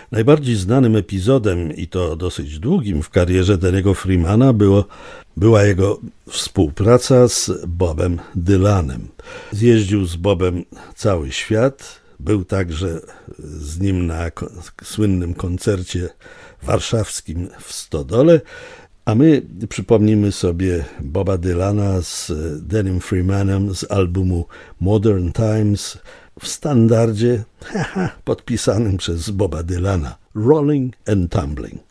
Najbardziej znanym epizodem, i to dosyć długim w karierze Denny'ego Freemana, była jego współpraca z Bobem Dylanem. Zjeździł z Bobem cały świat, był także z nim na słynnym koncercie warszawskim w Stodole, a my przypomnimy sobie Boba Dylana z Dennym Freemanem z albumu Modern Times w standardzie podpisanym przez Boba Dylana, Rolling and Tumbling.